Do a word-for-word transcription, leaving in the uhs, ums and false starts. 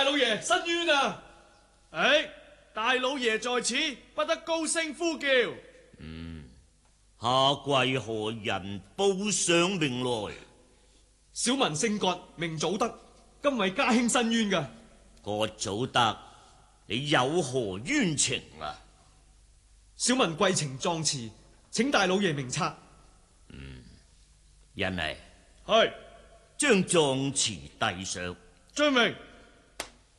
大老爺申冤啊！哎，大老爺在此，不得高聲呼叫。 嗯，下跪何人？報上名來。 小民姓葛，名祖德，今為家兄申冤噶。 葛祖德，你有何冤情啊？ 小民貴情狀詞，請大老爺明察。 嗯，人嚟， 係將狀詞遞上。 遵命。